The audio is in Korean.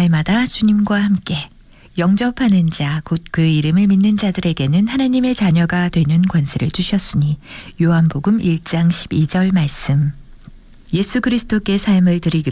날마다 주님과 함께 영접하는 자, 곧 그 이름을 믿는 자들에게는 하나님의 자녀가 되는 권세를 주셨으니 요한복음 1장 12절 말씀. 예수 그리스도께 삶을 드리기로